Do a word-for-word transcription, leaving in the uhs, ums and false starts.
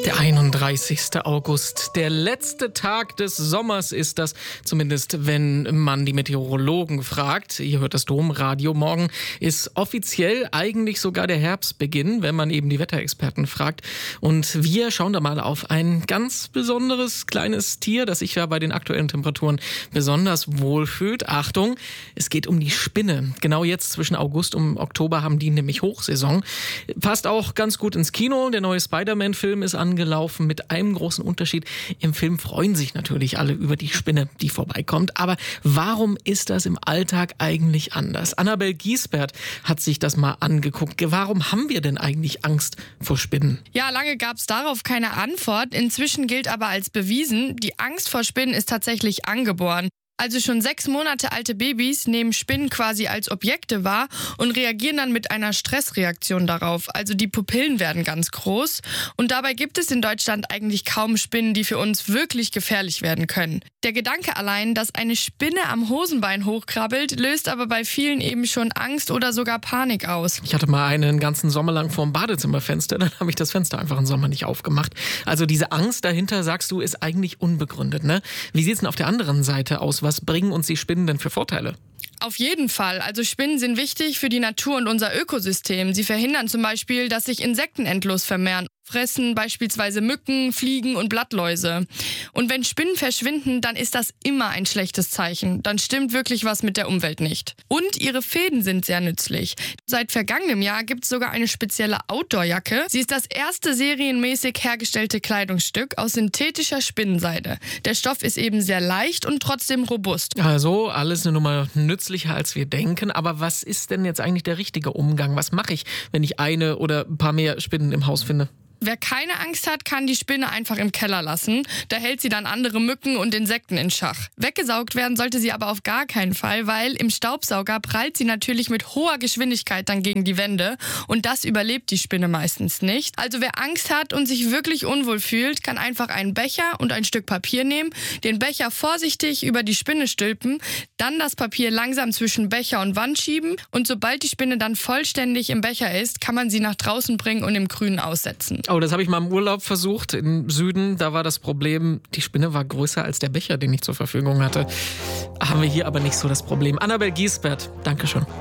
Der einunddreißigste August, der letzte Tag des Sommers ist das, zumindest wenn man die Meteorologen fragt. Ihr hört das Domradio. Morgen ist offiziell eigentlich sogar der Herbstbeginn, wenn man eben die Wetterexperten fragt. Und wir schauen da mal auf ein ganz besonderes kleines Tier, das sich ja bei den aktuellen Temperaturen besonders wohlfühlt. Achtung, es geht um die Spinne. Genau jetzt zwischen August und Oktober haben die nämlich Hochsaison. Passt auch ganz gut ins Kino. Der neue Spider-Man-Film ist angelaufen mit einem großen Unterschied. Im Film freuen sich natürlich alle über die Spinne, die vorbeikommt. Aber warum ist das im Alltag eigentlich anders? Annabel Giesbert hat sich das mal angeguckt. Warum haben wir denn eigentlich Angst vor Spinnen? Ja, lange gab es darauf keine Antwort. Inzwischen gilt aber als bewiesen, die Angst vor Spinnen ist tatsächlich angeboren. Also schon sechs Monate alte Babys nehmen Spinnen quasi als Objekte wahr und reagieren dann mit einer Stressreaktion darauf. Also die Pupillen werden ganz groß. Und dabei gibt es in Deutschland eigentlich kaum Spinnen, die für uns wirklich gefährlich werden können. Der Gedanke allein, dass eine Spinne am Hosenbein hochkrabbelt, löst aber bei vielen eben schon Angst oder sogar Panik aus. Ich hatte mal einen ganzen Sommer lang vor dem Badezimmerfenster, dann habe ich das Fenster einfach im Sommer nicht aufgemacht. Also diese Angst dahinter, sagst du, ist eigentlich unbegründet, ne? Wie sieht es denn auf der anderen Seite aus? Was bringen uns die Spinnen denn für Vorteile? Auf jeden Fall. Also Spinnen sind wichtig für die Natur und unser Ökosystem. Sie verhindern zum Beispiel, dass sich Insekten endlos vermehren. Fressen beispielsweise Mücken, Fliegen und Blattläuse. Und wenn Spinnen verschwinden, dann ist das immer ein schlechtes Zeichen. Dann stimmt wirklich was mit der Umwelt nicht. Und ihre Fäden sind sehr nützlich. Seit vergangenem Jahr gibt es sogar eine spezielle Outdoor-Jacke. Sie ist das erste serienmäßig hergestellte Kleidungsstück aus synthetischer Spinnenseide. Der Stoff ist eben sehr leicht und trotzdem robust. Also alles eine Nummer nützlicher, als wir denken. Aber was ist denn jetzt eigentlich der richtige Umgang? Was mache ich, wenn ich eine oder ein paar mehr Spinnen im Haus finde? Wer keine Angst hat, kann die Spinne einfach im Keller lassen. Da hält sie dann andere Mücken und Insekten in Schach. Weggesaugt werden sollte sie aber auf gar keinen Fall, weil im Staubsauger prallt sie natürlich mit hoher Geschwindigkeit dann gegen die Wände. Und das überlebt die Spinne meistens nicht. Also wer Angst hat und sich wirklich unwohl fühlt, kann einfach einen Becher und ein Stück Papier nehmen, den Becher vorsichtig über die Spinne stülpen, dann das Papier langsam zwischen Becher und Wand schieben und sobald die Spinne dann vollständig im Becher ist, kann man sie nach draußen bringen und im Grünen aussetzen. Oh, das habe ich mal im Urlaub versucht im Süden. Da war das Problem, die Spinne war größer als der Becher, den ich zur Verfügung hatte. Haben wir hier aber nicht so das Problem. Annabel Giesbert, Dankeschön.